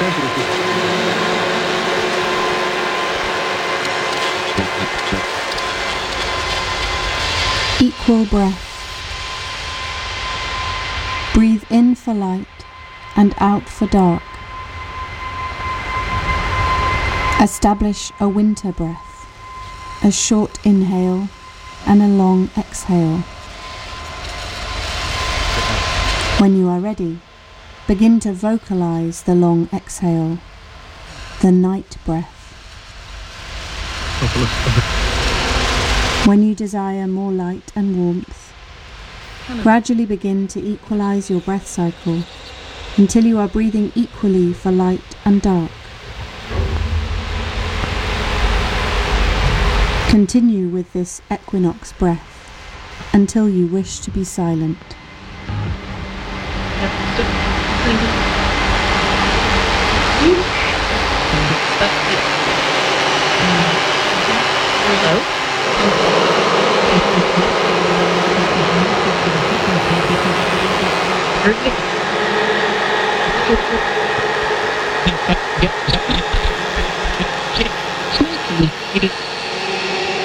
Equal breath. Breathe in for light and out for dark. Establish a winter breath, a short inhale and a long exhale. When you are ready, begin to vocalize the long exhale, the night breath. When you desire more light and warmth, gradually begin to equalize your breath cycle until you are breathing equally for light and dark. Continue with this equinox breath until you wish to be silent. Hello?